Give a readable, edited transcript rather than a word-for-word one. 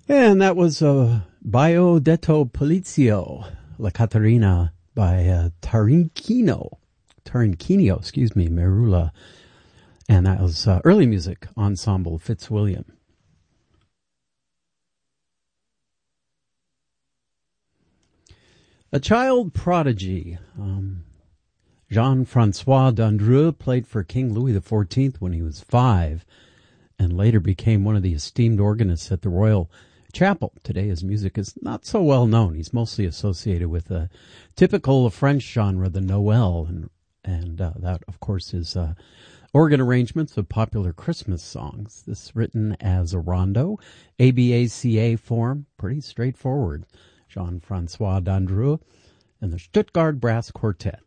And that was Baio detto Polizio, La Caterina by Tarinchino, Merula. And that was early music, Ensemble Fitzwilliam. A child prodigy. Jean-Francois d'Andreu played for King Louis XIV when he was 5 and later became one of the esteemed organists at the Royal Chapel. Today his music is not so well known. He's mostly associated with a typical French genre, the Noël, and that, of course, is organ arrangements of popular Christmas songs. This written as a rondo, ABACA form, pretty straightforward. Jean-Francois d'Andreu and the Stuttgart Brass Quartet.